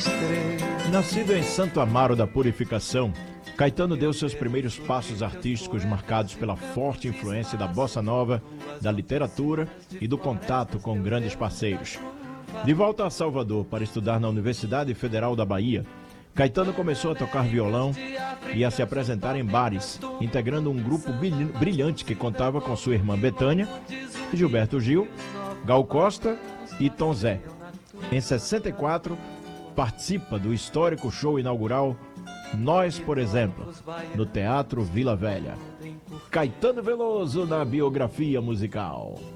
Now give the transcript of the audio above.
Nascido em Santo Amaro da Purificação, Caetano deu seus primeiros passos artísticos marcados pela forte influência da bossa nova, da literatura e do contato com grandes parceiros. De volta a Salvador para estudar na Universidade Federal da Bahia, Caetano começou a tocar violão e a se apresentar em bares, integrando um grupo brilhante que contava com sua irmã Betânia, Gilberto Gil, Gal Costa e Tom Zé. Em 64, participa do histórico show inaugural Nós, por exemplo, no Teatro Vila Velha. Caetano Veloso na biografia musical.